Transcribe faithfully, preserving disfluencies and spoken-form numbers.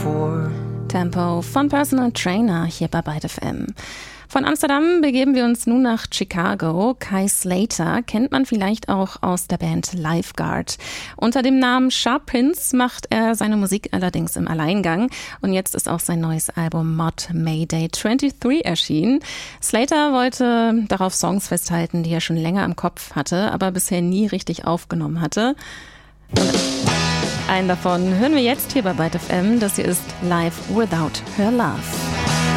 before. Tempo von Personal Trainer hier bei Byte F M. Von Amsterdam begeben wir uns nun nach Chicago. Kai Slater kennt man vielleicht auch aus der Band Lifeguard. Unter dem Namen Sharp Prince macht er seine Musik allerdings im Alleingang. Und jetzt ist auch sein neues Album Mod Mayday dreiundzwanzig erschienen. Slater wollte darauf Songs festhalten, die er schon länger im Kopf hatte, aber bisher nie richtig aufgenommen hatte. Und einen davon hören wir jetzt hier bei Byte F M. Das hier ist Live Without Her Love.